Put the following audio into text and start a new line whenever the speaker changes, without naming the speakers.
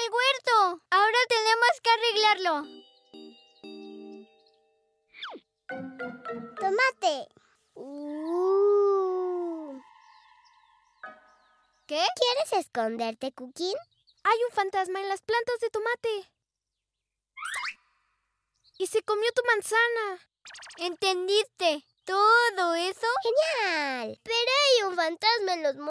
el huerto. Ahora tenemos que arreglarlo.
Tomate.
¿Qué?
¿Quieres esconderte, Cookie?
Hay un fantasma en las plantas de tomate. Y se comió tu manzana.
¿Entendiste todo eso?
¡Genial! Pero hay un fantasma en los